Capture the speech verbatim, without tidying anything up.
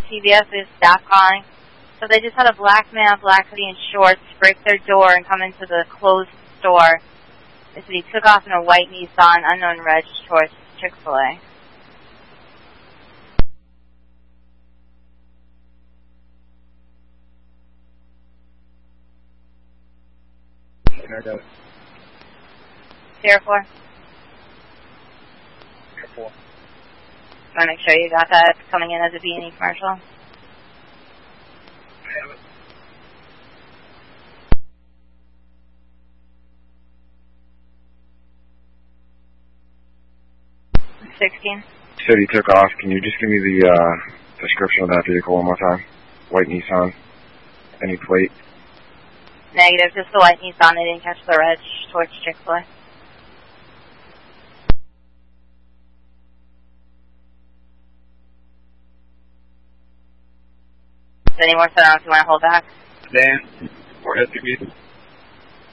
C B S is staff calling. So they just had a black man, black hoodie and shorts, break their door and come into the closed store. They said he took off in a white Nissan, unknown reg, towards Chick-fil-A. I got it. Sierra four. Sierra four. Want to make sure you got that coming in as a B and E commercial? I have it. sixteen. Said he took off. Can you just give me the uh, description of that vehicle one more time? White Nissan. Any plate? Negative, just the white Nissan. They didn't catch the reg towards Chick-fil-A. Any more set on if you want to hold back? Dan, or S P B.